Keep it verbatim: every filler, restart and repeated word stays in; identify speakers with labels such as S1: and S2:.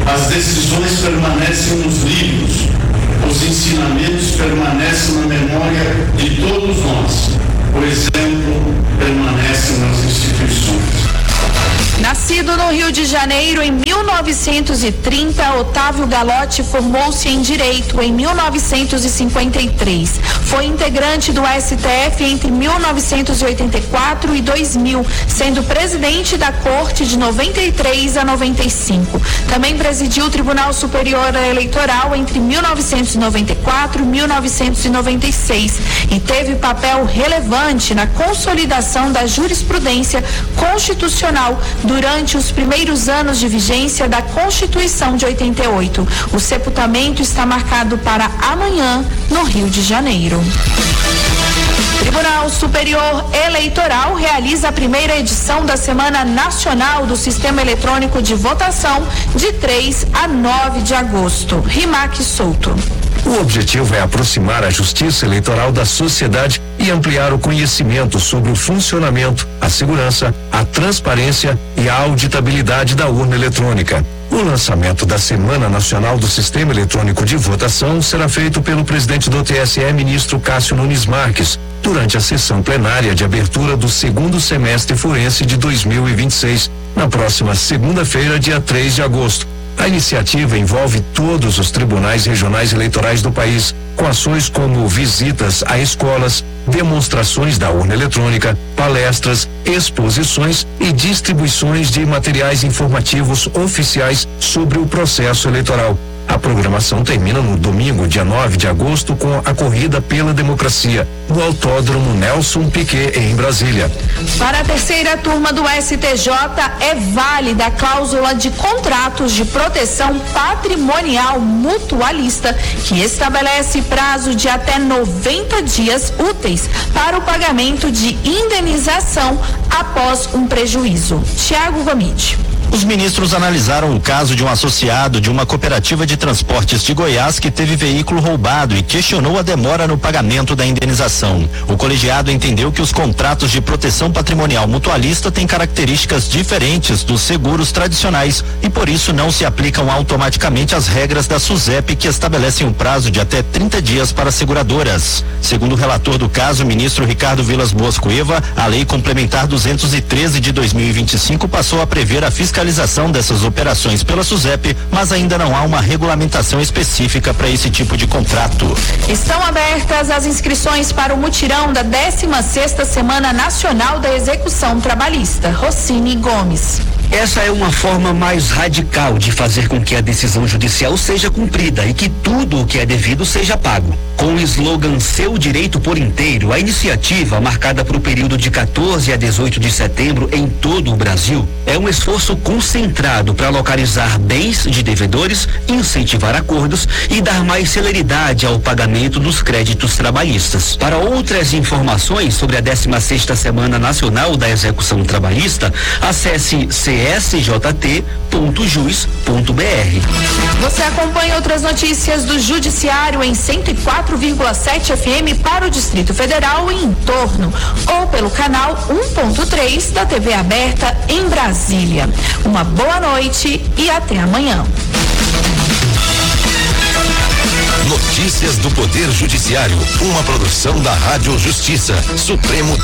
S1: As decisões permanecem nos livros, os ensinamentos permanecem na memória de todos nós, o exemplo permanece nas instituições.
S2: Nascido no Rio de Janeiro em mil novecentos e trinta, Otávio Galotti formou-se em Direito em mil novecentos e cinquenta e três. Foi integrante do S T F entre mil novecentos e oitenta e quatro e dois mil, sendo presidente da Corte de noventa e três a noventa e cinco. Também presidiu o Tribunal Superior Eleitoral entre mil novecentos e noventa e quatro e mil novecentos e noventa e seis e teve papel relevante na consolidação da jurisprudência constitucional durante os primeiros anos de vigência da Constituição de oitenta e oito. O sepultamento está marcado para amanhã, no Rio de Janeiro. Tribunal Superior Eleitoral realiza a primeira edição da Semana Nacional do Sistema Eletrônico de Votação de três a nove de agosto. Rimac Souto.
S3: O objetivo é aproximar a justiça eleitoral da sociedade e ampliar o conhecimento sobre o funcionamento, a segurança, a transparência e a auditabilidade da urna eletrônica. O lançamento da Semana Nacional do Sistema Eletrônico de Votação será feito pelo presidente do T S E, ministro Cássio Nunes Marques, durante a sessão plenária de abertura do segundo semestre forense de dois mil e vinte e seis, na próxima segunda-feira, dia três de agosto. A iniciativa envolve todos os tribunais regionais eleitorais do país, com ações como visitas a escolas, demonstrações da urna eletrônica, palestras, exposições e distribuições de materiais informativos oficiais sobre o processo eleitoral. A programação termina no domingo, dia nove de agosto, com a Corrida pela Democracia, no Autódromo Nelson Piquet, em Brasília.
S2: Para a terceira turma do S T J, é válida a cláusula de contratos de proteção patrimonial mutualista, que estabelece prazo de até noventa dias úteis para o pagamento de indenização após um prejuízo. Tiago Gomide.
S4: Os ministros analisaram o caso de um associado de uma cooperativa de transportes de Goiás que teve veículo roubado e questionou a demora no pagamento da indenização. O colegiado entendeu que os contratos de proteção patrimonial mutualista têm características diferentes dos seguros tradicionais e por isso não se aplicam automaticamente as regras da SUSEP, que estabelecem um prazo de até trinta dias para seguradoras. Segundo o relator do caso, o ministro Ricardo Vilas Boas Cueva, a Lei Complementar duzentos e treze de dois mil e vinte e cinco passou a prever a fiscalização fiscalização dessas operações pela SUSEP, mas ainda não há uma regulamentação específica para esse tipo de contrato.
S2: Estão abertas as inscrições para o mutirão da décima sexta Semana Nacional da Execução Trabalhista. Rossini Gomes.
S5: Essa é uma forma mais radical de fazer com que a decisão judicial seja cumprida e que tudo o que é devido seja pago. Com o slogan Seu Direito por Inteiro, a iniciativa, marcada para o período de quatorze a dezoito de setembro em todo o Brasil, é um esforço concentrado para localizar bens de devedores, incentivar acordos e dar mais celeridade ao pagamento dos créditos trabalhistas. Para outras informações sobre a décima sexta Semana Nacional da Execução Trabalhista, acesse c s j t ponto jus ponto b r.
S2: Você acompanha outras notícias do Judiciário em cento e quatro vírgula sete F M para o Distrito Federal e em torno, ou pelo canal um ponto três da T V aberta em Brasília. Uma boa noite e até amanhã.
S6: Notícias do Poder Judiciário, uma produção da Rádio Justiça, Supremo